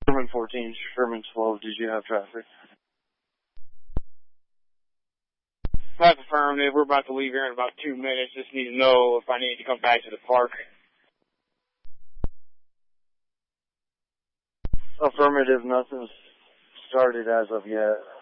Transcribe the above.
Sherman 14, Sherman 12, did you have traffic? That's affirmative. We're about to leave here in about 2 minutes. Just need to know if I need to come back to the park. Affirmative, nothing's started as of yet.